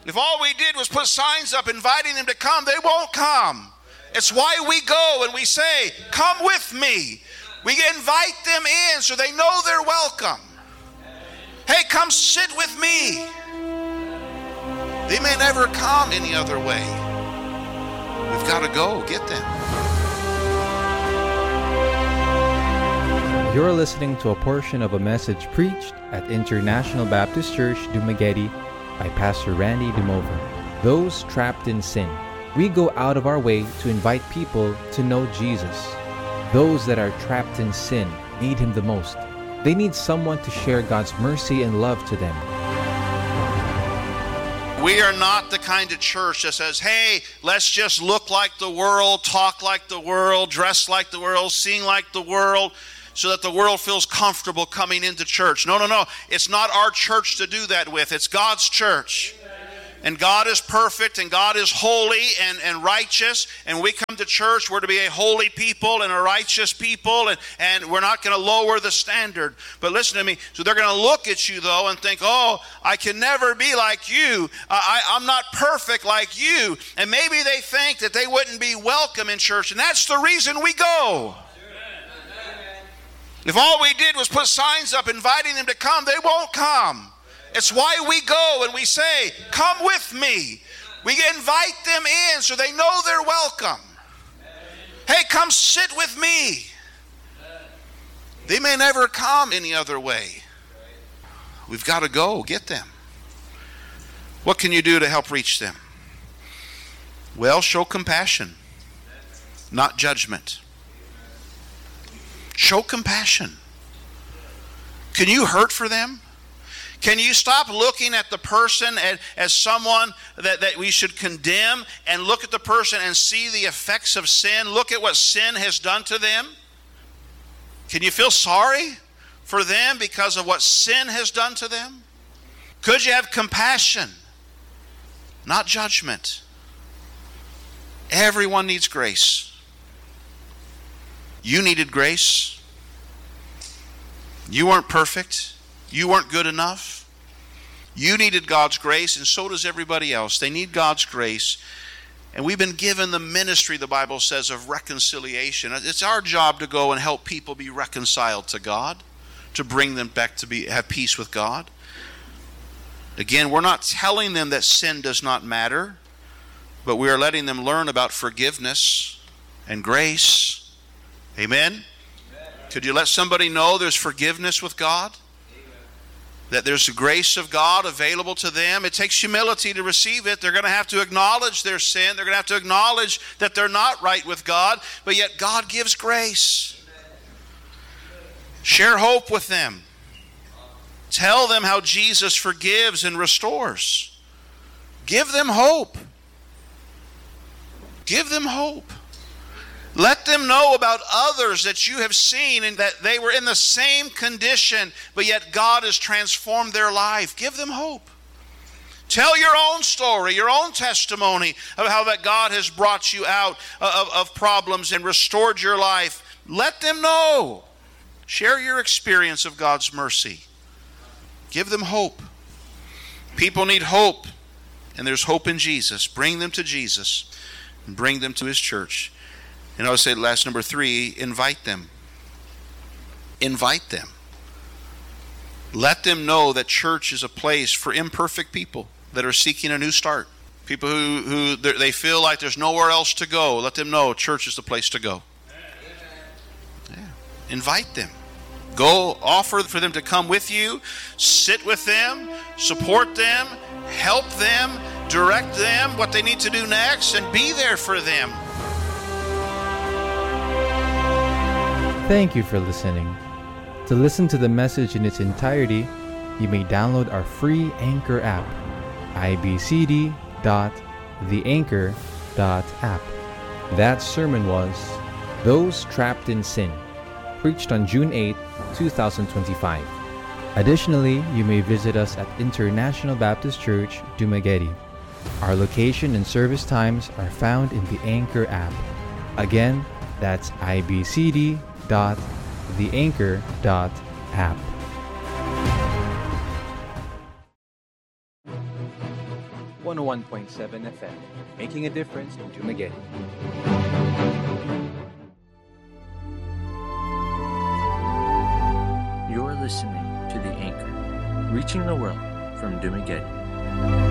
If all we did was put signs up inviting them to come, they won't come. It's why we go and we say, come with me. We invite them in so they know they're welcome. Hey, come sit with me. They may never come any other way. We've got to go get them. You're listening to a portion of a message preached at International Baptist Church, Dumaguete by Pastor Randy Dumover. Those trapped in sin. We go out of our way to invite people to know Jesus. Those that are trapped in sin need Him the most. They need someone to share God's mercy and love to them. We are not the kind of church that says, hey, let's just look like the world, talk like the world, dress like the world, sing like the world, so that the world feels comfortable coming into church. No. It's not our church to do that with. It's God's church. And God is perfect, and God is holy and righteous. And we come to church, we're to be a holy people and a righteous people, and we're not going to lower the standard. But listen to me. So they're going to look at you, though, and think, oh, I can never be like you. I'm not perfect like you. And maybe they think that they wouldn't be welcome in church. And that's the reason we go. If all we did was put signs up inviting them to come, they won't come. It's why we go and we say, come with me. We invite them in so they know they're welcome. Hey, come sit with me. They may never come any other way. We've got to go get them. What can you do to help reach them? Well, show compassion, not judgment. Show compassion. Can you hurt for them? Can you stop looking at the person as someone that we should condemn, and look at the person and see the effects of sin? Look at what sin has done to them. Can you feel sorry for them because of what sin has done to them? Could you have compassion, not judgment? Everyone needs grace. You needed grace. You weren't perfect. You weren't good enough. You needed God's grace, and so does everybody else. They need God's grace. And we've been given the ministry, the Bible says, of reconciliation. It's our job to go and help people be reconciled to God, to bring them back to have peace with God. Again, we're not telling them that sin does not matter, but we are letting them learn about forgiveness and grace. Amen? Could you let somebody know there's forgiveness with God? That there's the grace of God available to them. It takes humility to receive it. They're going to have to acknowledge their sin. They're going to have to acknowledge that they're not right with God, but yet God gives grace. Share hope with them. Tell them how Jesus forgives and restores. Give them hope. Give them hope. Let them know about others that you have seen and that they were in the same condition, but yet God has transformed their life. Give them hope. Tell your own story, your own testimony of how that God has brought you out of problems and restored your life. Let them know. Share your experience of God's mercy. Give them hope. People need hope, and there's hope in Jesus. Bring them to Jesus and bring them to His church. And I would say last number 3, invite them. Invite them. Let them know that church is a place for imperfect people that are seeking a new start. People who they feel like there's nowhere else to go. Let them know church is the place to go. Yeah. Invite them. Go offer for them to come with you. Sit with them. Support them. Help them. Direct them what they need to do next, and be there for them. Thank you for listening. To listen to the message in its entirety, you may download our free Anchor app, ibcd.theanchor.app. That sermon was Those Trapped in Sin, preached on June 8, 2025. Additionally, you may visit us at International Baptist Church, Dumaguete. Our location and service times are found in the Anchor app. Again, that's ibcd.theanchor.app. 101.7 FM, making a difference in Dumaguete. You're listening to The Anchor, reaching the world from Dumaguete.